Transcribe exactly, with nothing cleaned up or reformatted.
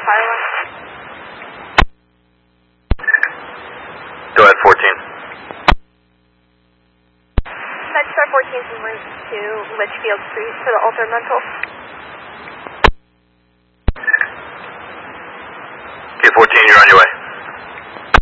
fire line. Go ahead, fourteen. Medstar fourteen is en route to Litchfield Street for the Ultra Mental.